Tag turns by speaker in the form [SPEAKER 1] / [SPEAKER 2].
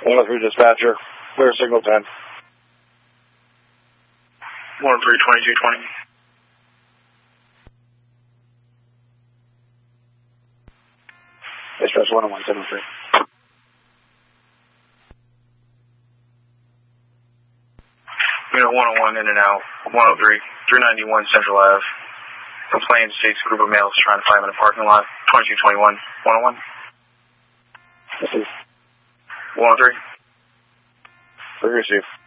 [SPEAKER 1] 103 dispatcher, clear signal 10.
[SPEAKER 2] 103, 2220.
[SPEAKER 1] Dispatch 101, 703.
[SPEAKER 2] Unit 101 in and out, 103, 391 Central Ave. Complaint states a group of males trying to find him in a parking lot, 2221, 101.
[SPEAKER 1] This is
[SPEAKER 2] 103.
[SPEAKER 1] receive.